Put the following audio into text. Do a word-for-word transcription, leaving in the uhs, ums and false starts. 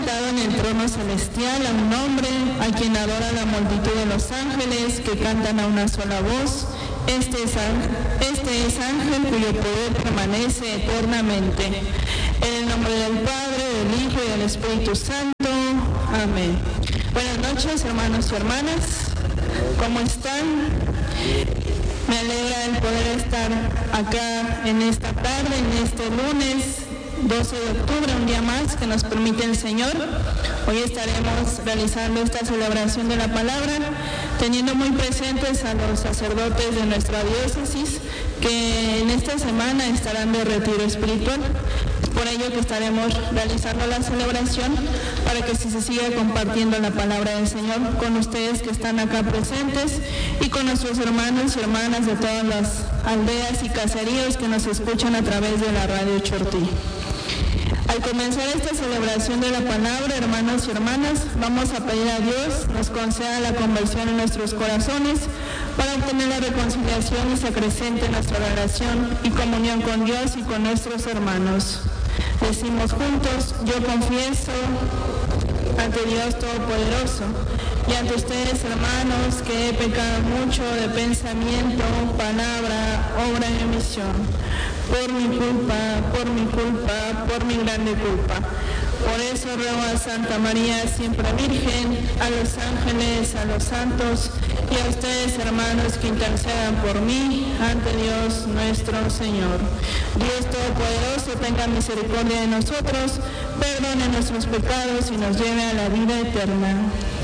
sentado en el trono celestial a un hombre a quien adora la multitud de los ángeles que cantan a una sola voz. Este es, este es ángel cuyo poder permanece eternamente. En el nombre del Padre, del Hijo y del Espíritu Santo. Amén. Buenas noches, hermanos y hermanas. ¿Cómo están? Me alegra el poder estar acá en esta tarde, en este lunes doce de octubre, un día más que nos permite el Señor. Hoy estaremos realizando esta celebración de la palabra, teniendo muy presentes a los sacerdotes de nuestra diócesis que en esta semana estarán de retiro espiritual. Por ello que estaremos realizando la celebración para que se siga compartiendo la palabra del Señor con ustedes que están acá presentes y con nuestros hermanos y hermanas de todas las aldeas y caseríos que nos escuchan a través de la radio Chortí. Al comenzar esta celebración de la palabra, hermanos y hermanas, vamos a pedir a Dios nos conceda la conversión en nuestros corazones para obtener la reconciliación y se acrecente nuestra relación y comunión con Dios y con nuestros hermanos. Decimos juntos: yo confieso ante Dios Todopoderoso y ante ustedes, hermanos, que he pecado mucho de pensamiento, palabra, obra y omisión, por mi culpa, por mi culpa, por mi grande culpa. Por eso ruego a Santa María, siempre Virgen, a los ángeles, a los santos y a ustedes, hermanos, que intercedan por mí ante Dios nuestro Señor. Dios Todopoderoso tenga misericordia de nosotros, perdone nuestros pecados y nos lleve a la vida eterna.